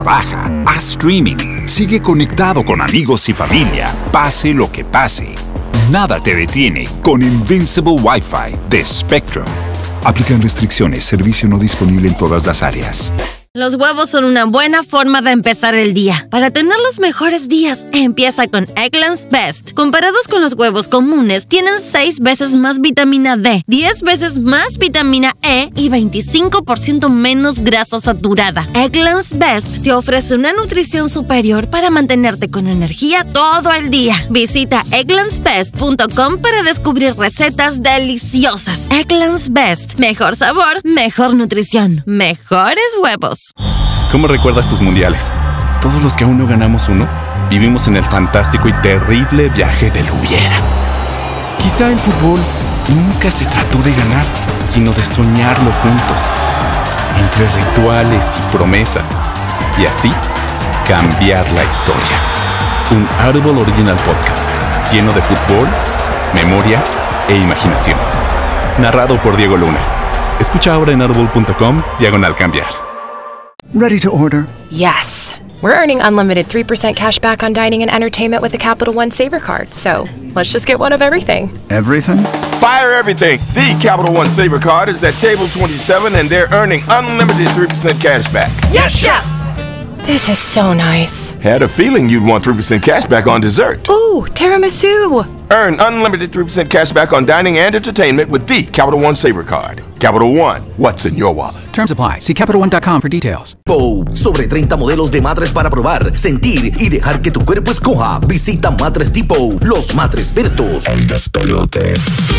Baja, haz streaming, sigue conectado con amigos y familia, pase lo que pase. Nada te detiene con Invincible Wi-Fi de Spectrum. Aplican restricciones, servicio no disponible en todas las áreas. Los huevos son una buena forma de empezar el día. Para tener los mejores días, empieza con Eggland's Best. Comparados con los huevos comunes, tienen 6 veces más vitamina D, 10 veces más vitamina E y 25% menos grasa saturada. Eggland's Best te ofrece una nutrición superior para mantenerte con energía todo el día. Visita egglandsbest.com para descubrir recetas deliciosas. Eggland's Best. Mejor sabor, mejor nutrición, mejores huevos. ¿Cómo recuerdas tus mundiales? Todos los que aún no ganamos uno, vivimos en el fantástico y terrible viaje del hubiera. Quizá el fútbol nunca se trató de ganar, sino de soñarlo juntos, entre rituales y promesas, y así cambiar la historia. Un Audible Original Podcast, lleno de fútbol, memoria e imaginación. Narrado por Diego Luna. Escucha ahora en audible.com/cambiar. Ready to order? Yes. We're earning unlimited 3% cash back on dining and entertainment with the Capital One Saver Card. So let's just get one of everything. Everything? Fire everything. The Capital One Saver Card is at table 27 and they're earning unlimited 3% cash back. Yes, Chef! This is so nice. Had a feeling you'd want 3% cash back on dessert. Ooh, tiramisu. Earn unlimited 3% cash back on dining and entertainment with the Capital One Saver Card. Capital One, what's in your wallet? Terms apply. See CapitalOne.com for details. Sobre 30 modelos de matres para probar, sentir y dejar que tu cuerpo escoja. Visita Matres Depot, los matres Bertos. El despelote.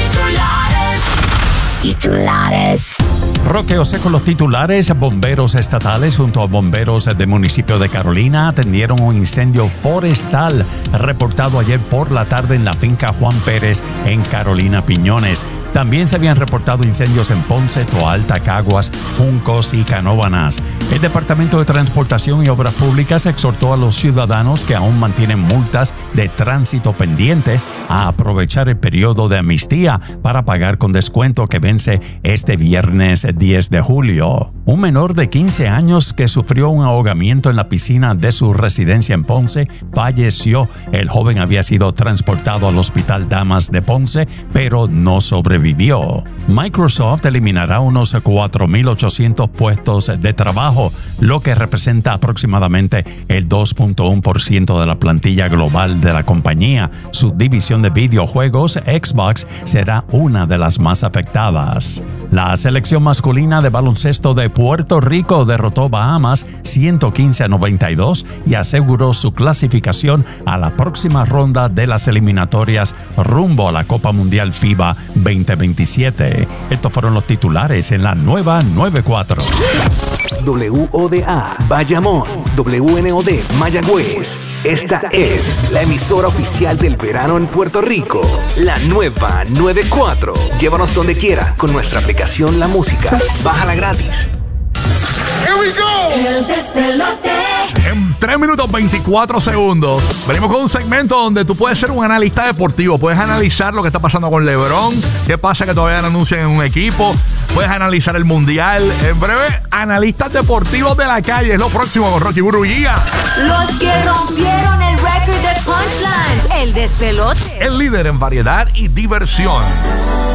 Titulares. Roque José con los titulares. Bomberos estatales junto a bomberos del municipio de Carolina atendieron un incendio forestal reportado ayer por la tarde en la finca Juan Pérez en Carolina Piñones. También se habían reportado incendios en Ponce, Toalta, Caguas, Juncos y Canóvanas. El Departamento de Transportación y Obras Públicas exhortó a los ciudadanos que aún mantienen multas de tránsito pendientes a aprovechar el periodo de amnistía para pagar con descuento que vence este viernes 10 de julio. Un menor de 15 años que sufrió un ahogamiento en la piscina de su residencia en Ponce falleció. El joven había sido transportado al Hospital Damas de Ponce, pero no sobrevivió. Microsoft eliminará unos 4.800 puestos de trabajo, lo que representa aproximadamente el 2.1% de la plantilla global de la compañía. Su división de videojuegos, Xbox, será una de las más afectadas. La selección masculina de baloncesto de Puerto Rico derrotó Bahamas 115-92 y aseguró su clasificación a la próxima ronda de las eliminatorias rumbo a la Copa Mundial FIBA 2027. Estos fueron los titulares en la nueva 94. WODA Bayamón, WNOD Mayagüez. Esta es la emisora oficial del verano en Puerto Rico. La nueva 94. Llévanos donde quiera con nuestra aplicación La Música. Bájala gratis. Here we go. El despelote. En 3 minutos 24 segundos venimos con un segmento donde tú puedes ser un analista deportivo. Puedes analizar lo que está pasando con LeBron, qué pasa que todavía no anuncian en un equipo. Puedes analizar el mundial. En breve, analistas deportivos de la calle. Es lo próximo con Rocky Burbu y Giga. Los que rompieron el récord de Punchline. El despelote. El líder en variedad y diversión.